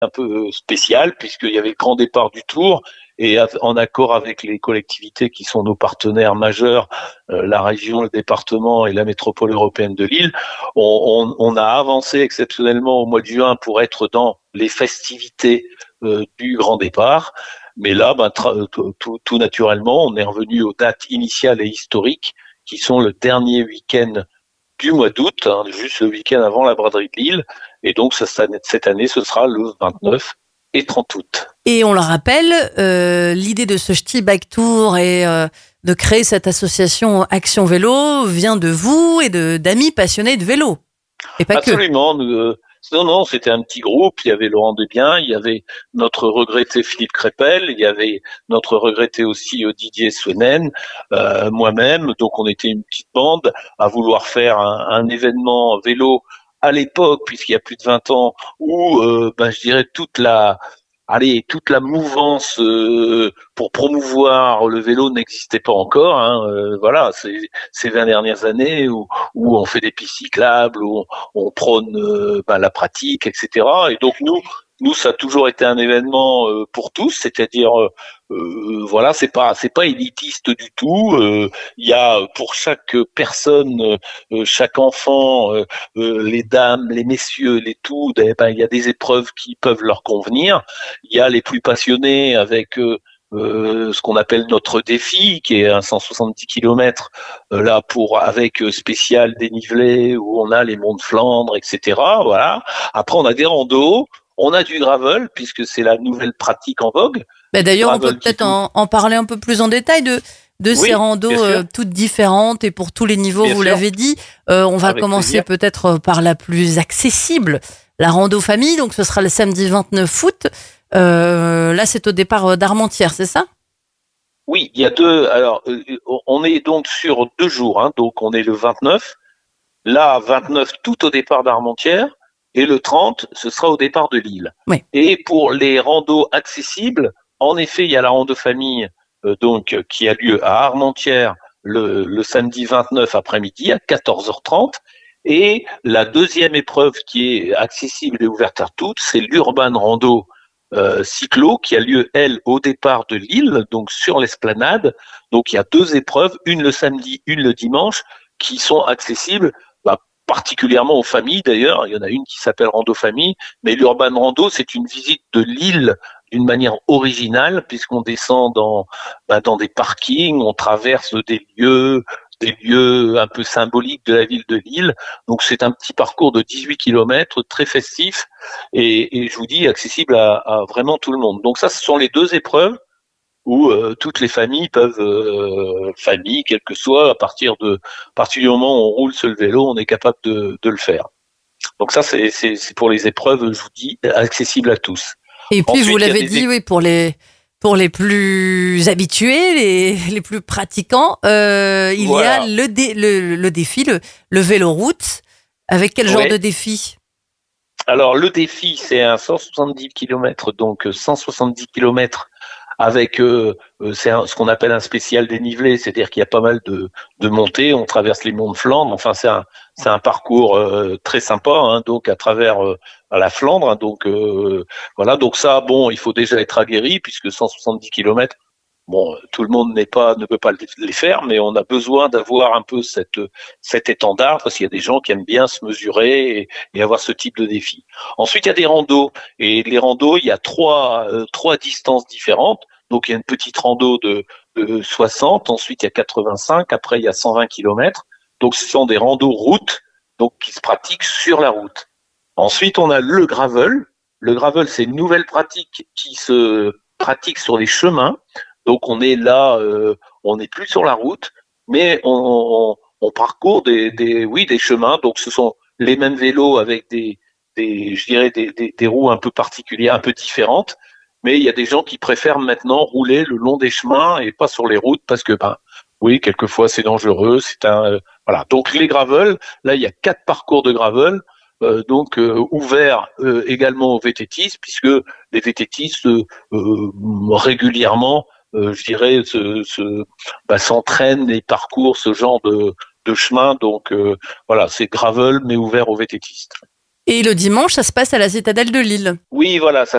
un peu spécial puisqu'il y avait le grand départ du Tour et en accord avec les collectivités qui sont nos partenaires majeurs, la région, le département et la métropole européenne de Lille, on a avancé exceptionnellement au mois de juin pour être dans les festivités du grand départ. Mais là, tout naturellement, on est revenu aux dates initiales et historiques qui sont le dernier week-end du mois d'août, hein, juste le week-end avant la braderie de Lille. Et donc, cette année, ce sera le 29 et 30 août. Et on le rappelle, l'idée de ce Ch'ti Bike Tour et de créer cette association Action Vélo vient de vous et d'amis passionnés de vélo. Et pas Absolument. Non, c'était un petit groupe. Il y avait Laurent Desbiens, il y avait notre regretté Philippe Crépel, il y avait notre regretté aussi Didier Swenen, moi-même. Donc, on était une petite bande à vouloir faire un événement vélo à l'époque, puisqu'il y a plus de 20 ans, où, je dirais, toute la mouvance pour promouvoir le vélo n'existait pas encore. Hein. Voilà, ces 20 dernières années où on fait des pistes cyclables, où on prône la pratique, etc. Et donc nous, ça a toujours été un événement pour tous, c'est-à-dire voilà, c'est pas élitiste du tout. Il y a pour chaque personne, chaque enfant, les dames, les messieurs, les tout, il y a des épreuves qui peuvent leur convenir. Il y a les plus passionnés avec ce qu'on appelle notre défi, qui est un 170 km là avec spécial dénivelé où on a les monts de Flandre, etc. Voilà. Après, on a des randos, on a du gravel puisque c'est la nouvelle pratique en vogue. D'ailleurs, on peut peut-être en parler un peu plus en détail de ces randos toutes différentes et pour tous les niveaux, vous l'avez dit. On va commencer peut-être par la plus accessible, la rando famille. Donc, ce sera le samedi 29 août. Là, c'est au départ d'Armentières, c'est ça ? Oui, il y a deux. Alors, on est donc sur 2 jours. Hein, donc, on est le 29. Là, 29 tout au départ d'Armentières. Et le 30, ce sera au départ de Lille. Oui. Et pour les randos accessibles, en effet, il y a la rando famille qui a lieu à Armentières le samedi 29 après-midi à 14h30. Et la deuxième épreuve qui est accessible et ouverte à toutes, c'est l'Urban Rando cyclo qui a lieu, elle, au départ de Lille, donc sur l'esplanade. Donc il y a 2 épreuves, une le samedi, une le dimanche, qui sont accessibles particulièrement aux familles d'ailleurs. Il y en a une qui s'appelle Rando Famille, mais l'Urban Rando, c'est une visite de Lille d'une manière originale, puisqu'on descend dans des parkings, on traverse des lieux un peu symboliques de la ville de Lille. Donc c'est un petit parcours de 18 km, très festif, et je vous dis, accessible à vraiment tout le monde. Donc ça, ce sont les 2 épreuves où toutes les familles peuvent, quelle que soit, à partir du moment où on roule sur le vélo, on est capable de le faire. Donc ça, c'est pour les épreuves, je vous dis, accessibles à tous. Et puis, ensuite, vous l'avez dit, oui, pour les plus habitués, les plus pratiquants, il y a le défi, le vélo route. Avec quel genre de défi ? Alors, le défi, c'est un 170 km, donc 170 km avec ce qu'on appelle un spécial dénivelé, c'est-à-dire qu'il y a pas mal de montées, on traverse les monts de Flandre, enfin c'est un parcours très sympa, hein, donc à travers la Flandre, hein, donc voilà, donc ça, bon, il faut déjà être aguerri puisque 170 km, bon, tout le monde ne peut pas les faire, mais on a besoin d'avoir un peu cet étendard parce qu'il y a des gens qui aiment bien se mesurer et avoir ce type de défi. Ensuite, il y a des randos, et les randos, il y a trois distances différentes. Donc, il y a une petite rando de 60, ensuite il y a 85, après il y a 120 km. Donc, ce sont des randos routes, donc qui se pratiquent sur la route. Ensuite, on a le gravel. Le gravel, c'est une nouvelle pratique qui se pratique sur les chemins. Donc, on est là, on n'est plus sur la route, mais on parcourt des chemins. Donc, ce sont les mêmes vélos avec des roues un peu particulières, un peu différentes. Mais il y a des gens qui préfèrent maintenant rouler le long des chemins et pas sur les routes parce que, oui, quelquefois c'est dangereux. Voilà. Donc les gravel, là il y a 4 parcours de gravel, ouverts également aux VTTistes puisque les VTTistes régulièrement, s'entraînent et parcourent ce genre de chemin. Donc voilà, c'est gravel mais ouvert aux VTTistes. Et le dimanche, ça se passe à la Citadelle de Lille. Oui, voilà, ça